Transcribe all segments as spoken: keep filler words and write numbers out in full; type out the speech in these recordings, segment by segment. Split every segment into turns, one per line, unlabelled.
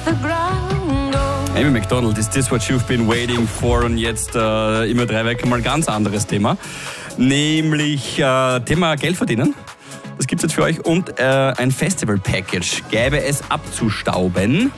Amy Macdonald, is this what you've been waiting for? Und jetzt äh, immer drei Wochen mal ganz anderes Thema. Nämlich äh, Thema Geld verdienen. Das gibt's jetzt für euch. Und äh, ein Festival-Package. Gäbe es abzustauben?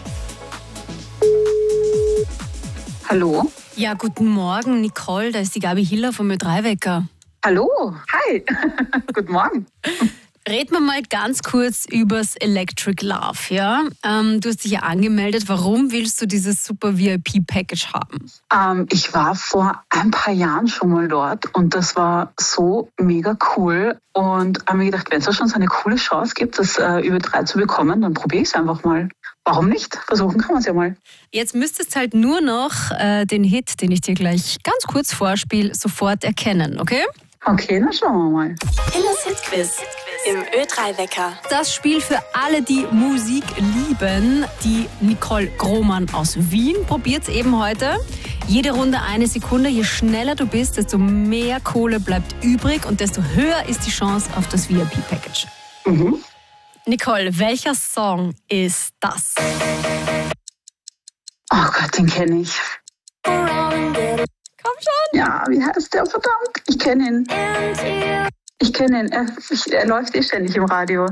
Hallo?
Ja, guten Morgen, Nicole. Da ist die Gabi Hiller vom Ö drei Wecker.
Hallo, hi. Guten Morgen.
Reden wir mal ganz kurz übers Electric Love, ja? Ähm, du hast dich ja angemeldet. Warum willst du dieses super V I P-Package haben?
Ähm, ich war vor ein paar Jahren schon mal dort und das war so mega cool. Und habe mir gedacht, wenn es da schon so eine coole Chance gibt, das äh, über drei zu bekommen, dann probiere ich es einfach mal. Warum nicht? Versuchen kann man es ja mal.
Jetzt müsstest halt nur noch äh, den Hit, den ich dir gleich ganz kurz vorspiele, sofort erkennen, okay?
Okay, dann schauen wir mal.
Hillers Hitquiz im Ö drei Wecker.
Das Spiel für alle, die Musik lieben. Die Nicole Grohmann aus Wien probiert es eben heute. Jede Runde eine Sekunde. Je schneller du bist, desto mehr Kohle bleibt übrig und desto höher ist die Chance auf das V I P-Package.
Mhm.
Nicole, welcher Song ist das?
Oh Gott, den kenne ich.
Komm schon.
Ja, wie heißt der? Verdammt, ich kenne ihn. Ich kenne ihn. Er, ich, er läuft eh ständig im Radio.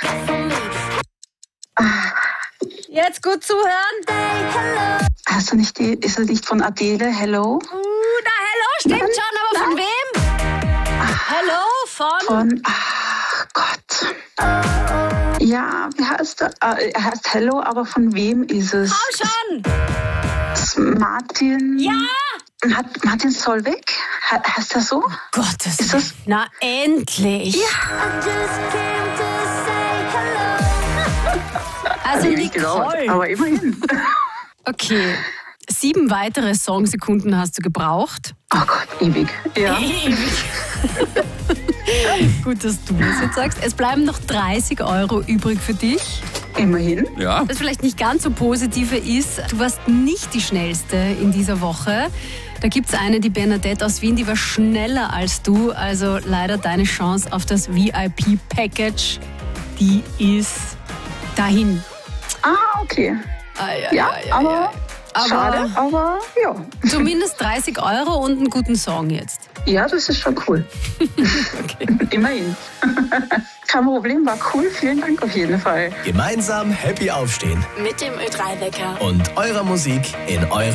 Jetzt gut zuhören.
Hast du nicht die, ist er nicht von Adele? Hello?
Uh, na, Hello stimmt
Nein,
schon, aber von
nein.
wem? Hello von...
Von, ach Gott. Ja, wie heißt er? Äh, Er heißt Hello, aber von wem ist es?
Komm schon.
Ist Martin.
Ja.
Hat Martin Solveig? He- Heißt er so?
Gottes
Ist das-
Na, endlich. Also
Ewig gedauert,
Nicole.
aber immerhin.
Okay, sieben weitere Songsekunden hast du gebraucht.
Oh Gott, ewig. Ja.
Ewig. Gut, dass du das jetzt sagst. Es bleiben noch dreißig Euro übrig für dich.
Immerhin.
Ja.
Das vielleicht nicht ganz so positive ist, du warst nicht die Schnellste in dieser Woche. Da gibt es eine, die Bernadette aus Wien, die war schneller als du. Also leider deine Chance auf das V I P-Package, die ist dahin.
Ah, okay.
Ai, ai,
Ja,
ai, ai,
aber
ai. Aber
schade, aber ja.
zumindest dreißig Euro und einen guten Song jetzt.
Ja, das ist schon cool. Immerhin. Kein Problem, war cool. Vielen Dank auf jeden Fall.
Gemeinsam happy aufstehen
Mit dem Ö drei Wecker.
und eurer Musik in eure